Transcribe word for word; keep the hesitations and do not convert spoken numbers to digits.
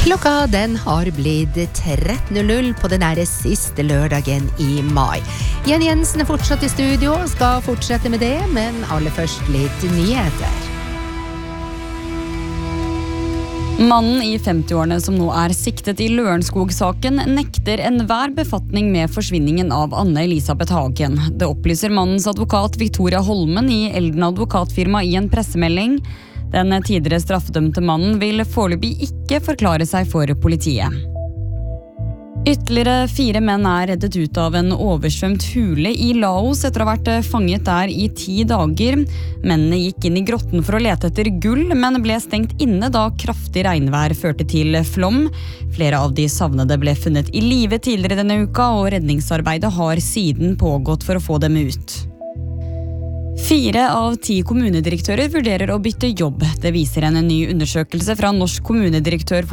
Klokka den har blitt tretten null null på den nære siste lørdagen i mai. Jenny Jensen er fortsatt i studio, skal fortsette med det, men aller først litt nyheter. Mannen i femtiårene som nå er siktet i Lørenskog-saken nekter enhver befatning med forsvinningen av Anne Elisabeth Hagen. Det opplyser mannens advokat Victoria Holmen i Elden advokatfirma i en pressemelding. Den tidligere straffedømte mannen vil foreløpig ikke forklare seg for politiet. Ytterligere fire menn er reddet ut av en oversvømt hule i Laos etter å ha vært fanget der i ti dager. Mennene gikk inn i grotten for å lete etter gull, men ble stengt inne da kraftig regnvær førte til flom. Flere av de savnede ble funnet i live tidligere denne uka, og redningsarbeidet har siden pågått for å få dem ut. Fire av ti kommunedirektører vurderer å bytte jobb. Det viser en ny undersøkelse fra Norsk kommunedirektør